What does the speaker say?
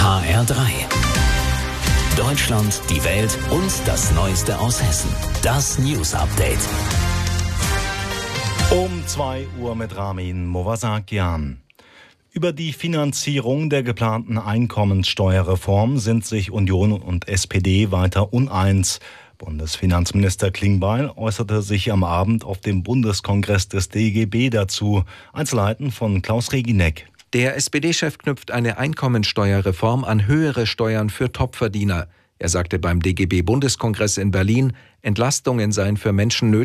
HR3. Deutschland, die Welt und das Neueste aus Hessen. Das News Update. Um 2 Uhr mit Ramin Movasakian. Über die Finanzierung der geplanten Einkommensteuerreform sind sich Union und SPD weiter uneins. Bundesfinanzminister Klingbeil äußerte sich am Abend auf dem Bundeskongress des DGB dazu. Einzelheiten von Klaus Regineck. Der SPD-Chef knüpft eine Einkommensteuerreform an höhere Steuern für Topverdiener. Er sagte beim DGB-Bundeskongress in Berlin, Entlastungen seien für Menschen nötig,